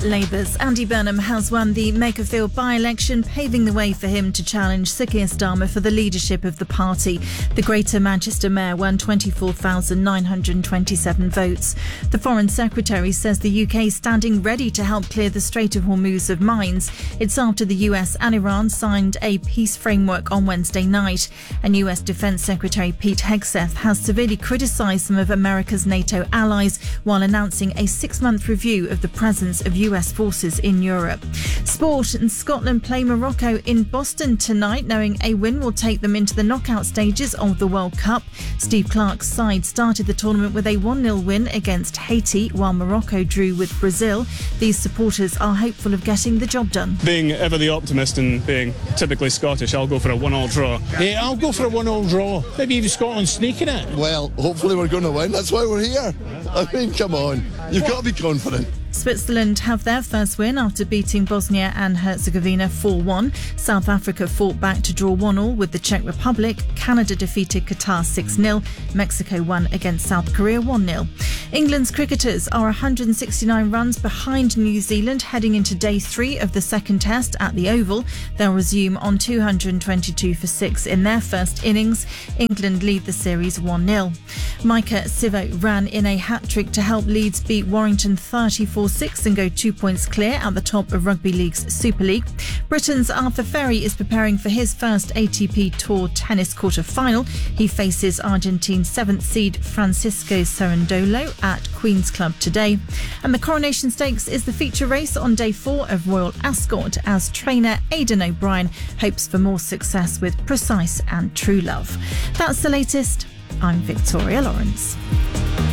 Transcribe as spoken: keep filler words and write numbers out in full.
Labour's Andy Burnham has won the Makerfield by-election, paving the way for him to challenge Sir Keir Starmer for the leadership of the party. The Greater Manchester Mayor won twenty-four thousand nine hundred twenty-seven votes. The Foreign Secretary says the U K is standing ready to help clear the Strait of Hormuz of mines. It's after the U S and Iran signed a peace framework on Wednesday night. And U S Defence Secretary Pete Hegseth has severely criticised some of America's NATO allies while announcing a six-month review of the presence of U S forces in Europe. Sport, and Scotland play Morocco in Boston tonight, knowing a win will take them into the knockout stages of the World Cup. Steve Clarke's side started the tournament with a one nil win against Haiti, while Morocco drew with Brazil. These supporters are hopeful of getting the job done. Being ever the optimist and being typically Scottish, I'll go for a one-all draw. Hey, I'll go for a one-all draw. Maybe even Scotland sneaking it. Well, hopefully we're going to win. That's why we're here. I mean, come on. You've got to be confident. Switzerland have their first win after beating Bosnia and Herzegovina four one. South Africa fought back to draw one all with the Czech Republic. Canada defeated Qatar six nil. Mexico won against South Korea one nil. England's cricketers are one hundred sixty-nine runs behind New Zealand heading into day three of the second test at the Oval. They'll resume on two hundred twenty-two for six in their first innings. England lead the series one nil. Micah Sivo ran in a hat-trick to help Leeds beat Warrington thirty-four six and go two points clear at the top of Rugby League's Super League. Britain's Arthur Ferry is preparing for his first A T P Tour tennis quarter-final. He faces Argentine seventh seed Francisco Cerundolo at Queen's Club today. And the Coronation Stakes is the feature race on day four of Royal Ascot as trainer Aidan O'Brien hopes for more success with Precise and True Love. That's the latest. I'm Victoria Lawrence.